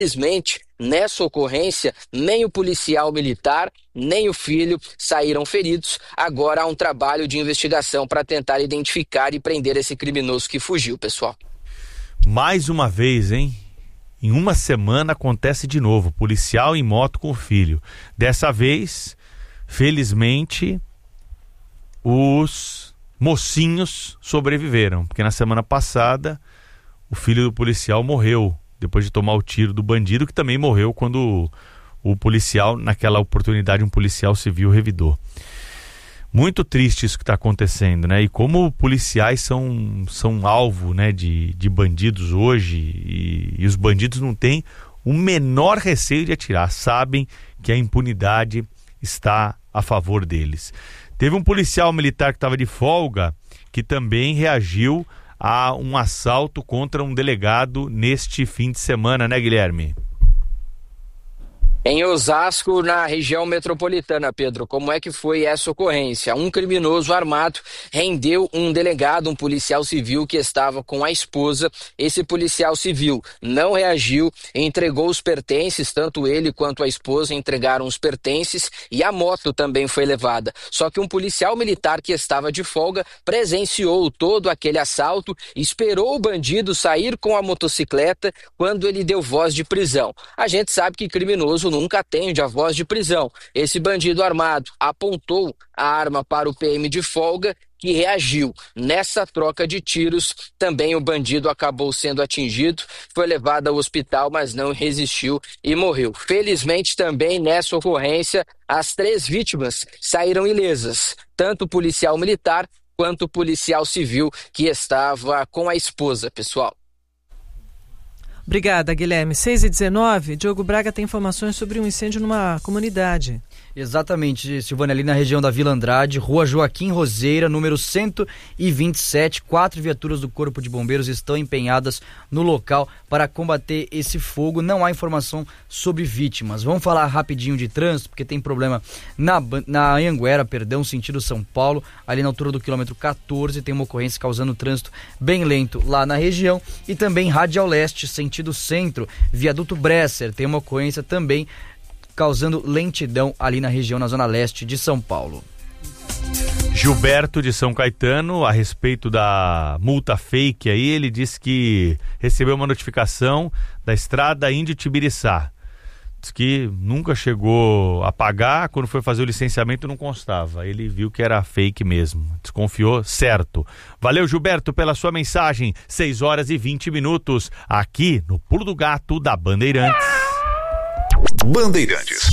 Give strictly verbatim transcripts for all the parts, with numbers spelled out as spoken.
Infelizmente, nessa ocorrência, nem o policial militar, nem o filho saíram feridos. Agora há um trabalho de investigação para tentar identificar e prender esse criminoso que fugiu, pessoal. Mais uma vez, hein? Em uma semana acontece de novo, policial em moto com o filho. Dessa vez, felizmente, os mocinhos sobreviveram, porque na semana passada o filho do policial morreu depois de tomar o tiro do bandido, que também morreu quando o, o policial, naquela oportunidade, um policial civil revidou. Muito triste isso que está acontecendo, né? E como policiais são, são alvo, né, de, de bandidos hoje, e, e os bandidos não têm o menor receio de atirar, sabem que a impunidade está a favor deles. Teve um policial militar que estava de folga que também reagiu a um assalto contra um delegado neste fim de semana, né, Guilherme? Em Osasco, na região metropolitana, Pedro, como é que foi essa ocorrência? Um criminoso armado rendeu um delegado, um policial civil que estava com a esposa. Esse policial civil não reagiu, entregou os pertences, tanto ele quanto a esposa entregaram os pertences e a moto também foi levada. Só que um policial militar que estava de folga presenciou todo aquele assalto, esperou o bandido sair com a motocicleta quando ele deu voz de prisão. A gente sabe que criminoso nunca atende a voz de prisão. Esse bandido armado apontou a arma para o P M de folga, que reagiu. Nessa troca de tiros, também o bandido acabou sendo atingido, foi levado ao hospital, mas não resistiu e morreu. Felizmente também nessa ocorrência, as três vítimas saíram ilesas, tanto o policial militar quanto o policial civil que estava com a esposa, pessoal. Obrigada, Guilherme. seis e dezenove, Diogo Braga tem informações sobre um incêndio numa comunidade. Exatamente, Silvânia, ali na região da Vila Andrade, Rua Joaquim Roseira, número cento e vinte e sete. Quatro viaturas do Corpo de Bombeiros estão empenhadas no local para combater esse fogo. Não há informação sobre vítimas. Vamos falar rapidinho de trânsito, porque tem problema na, na Anhanguera, perdão, sentido São Paulo, ali na altura do quilômetro catorze, tem uma ocorrência causando trânsito bem lento lá na região. E também Radial Leste, sentido centro, viaduto Bresser, tem uma ocorrência também causando lentidão ali na região, na zona leste de São Paulo. Gilberto de São Caetano, a respeito da multa fake aí, ele disse que recebeu uma notificação da estrada Índio-Tibiriçá. Diz que nunca chegou a pagar, quando foi fazer o licenciamento não constava. Ele viu que era fake mesmo, desconfiou, certo. Valeu, Gilberto, pela sua mensagem. seis horas e vinte minutos, aqui no Pulo do Gato da Bandeirantes. Bandeirantes.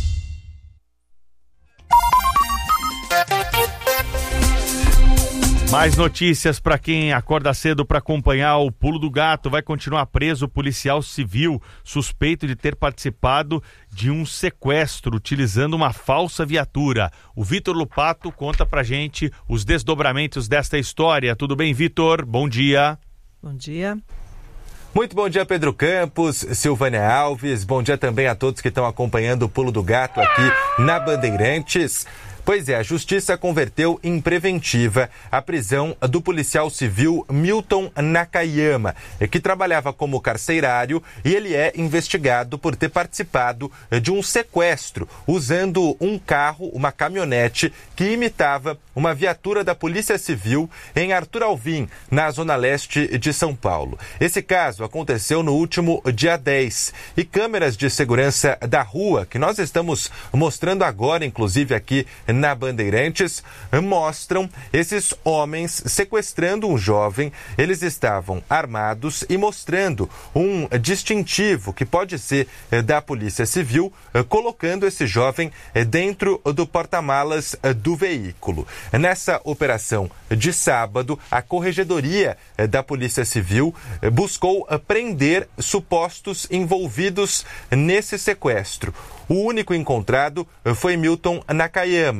Mais notícias para quem acorda cedo para acompanhar o Pulo do Gato. Vai continuar preso o policial civil suspeito de ter participado de um sequestro utilizando uma falsa viatura. O Vitor Lupato conta pra gente os desdobramentos desta história. Tudo bem, Vitor? Bom dia. Bom dia. Muito bom dia, Pedro Campos, Silvânia Alves. Bom dia também a todos que estão acompanhando o Pulo do Gato aqui na Bandeirantes. Pois é, a Justiça converteu em preventiva a prisão do policial civil Milton Nakayama, que trabalhava como carcerário, e ele é investigado por ter participado de um sequestro usando um carro, uma caminhonete, que imitava uma viatura da Polícia Civil em Arthur Alvim, na zona leste de São Paulo. Esse caso aconteceu no último dia dez e câmeras de segurança da rua, que nós estamos mostrando agora, inclusive aqui na Bandeirantes, mostram esses homens sequestrando um jovem. Eles estavam armados e mostrando um distintivo que pode ser da Polícia Civil, colocando esse jovem dentro do porta-malas do veículo. Nessa operação de sábado, a Corregedoria da Polícia Civil buscou prender supostos envolvidos nesse sequestro. O único encontrado foi Milton Nakayama,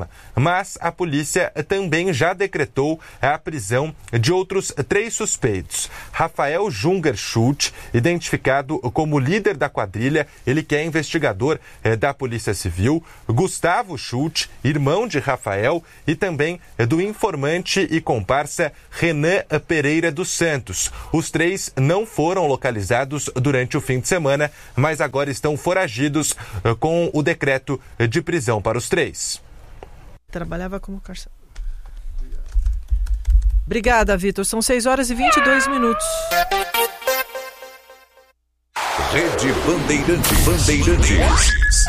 tema, mas a polícia também já decretou a prisão de outros três suspeitos. Rafael Junger Schultz, identificado como líder da quadrilha, ele que é investigador eh, da Polícia Civil. Gustavo Schultz, irmão de Rafael, e também eh, do informante e comparsa Renan Pereira dos Santos. Os três não foram localizados durante o fim de semana, mas agora estão foragidos eh, com o decreto de prisão para os três. Trabalhava como carcereiro. Obrigada, Vitor. São seis horas e vinte e dois minutos. Rede Bandeirantes. Bandeirantes.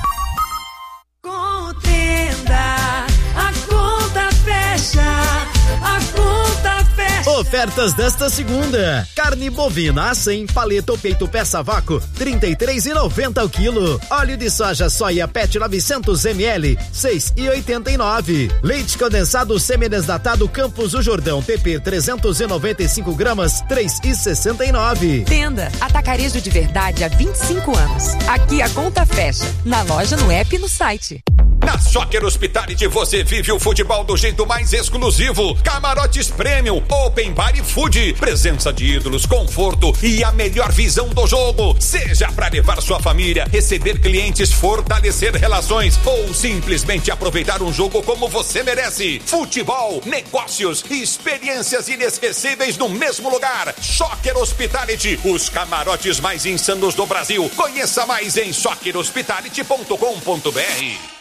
Contenda, a conta fecha, a conta fecha. Ofertas desta segunda: carne bovina a cem, paleta ou peito peça vácuo, trinta e três reais e noventa centavos o quilo. Óleo de soja soia Pet novecentos mililitros, seis reais e oitenta e nove centavos. Leite condensado semi-desnatado Campos do Jordão P P trezentos e noventa e cinco gramas, três reais e sessenta e nove centavos. Tenda Atacarejo de Verdade há vinte e cinco anos. Aqui a conta fecha. Na loja, no app e no site. Na Soccer Hospitality você vive o futebol do jeito mais exclusivo. Camarotes Premium, Open Bar e Food. Presença de ídolos, conforto e a melhor visão do jogo. Seja para levar sua família, receber clientes, fortalecer relações ou simplesmente aproveitar um jogo como você merece. Futebol, negócios e experiências inesquecíveis no mesmo lugar. Soccer Hospitality, os camarotes mais insanos do Brasil. Conheça mais em soccer hospitality ponto com ponto b r.